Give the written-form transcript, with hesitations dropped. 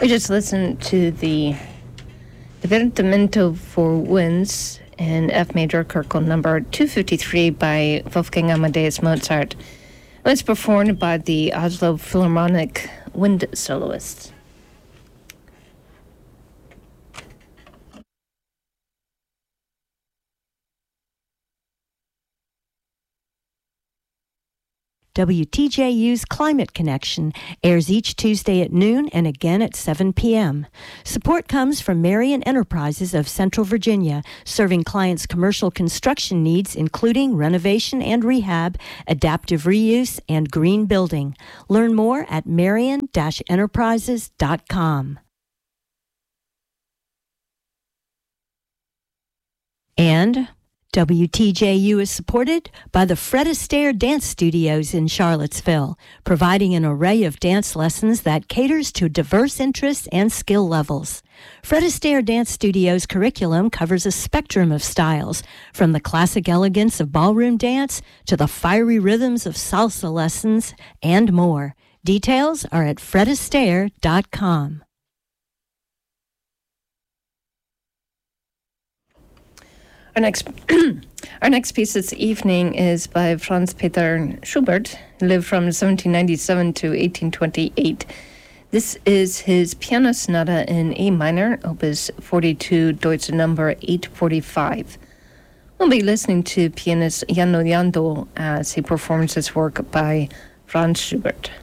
We just listened to the Divertimento for Winds in F major Kirkle number 253 by Wolfgang Amadeus Mozart. It was performed by the Oslo Philharmonic Wind Soloists. WTJU's Climate Connection airs each Tuesday at noon and again at 7 p.m. Support comes from Marion Enterprises of Central Virginia, serving clients' commercial construction needs, including renovation and rehab, adaptive reuse, and green building. Learn more at marion-enterprises.com. And WTJU is supported by the Fred Astaire Dance Studios in Charlottesville, providing an array of dance lessons that caters to diverse interests and skill levels. Fred Astaire Dance Studios curriculum covers a spectrum of styles, from the classic elegance of ballroom dance to the fiery rhythms of salsa lessons and more. Details are at fredastaire.com. Our next piece this evening is by Franz Peter Schubert, who lived from 1797 to 1828. This is his piano sonata in A minor, opus 42, Deutsche number 845. We'll be listening to pianist Jan Oliando as he performs his work by Franz Schubert.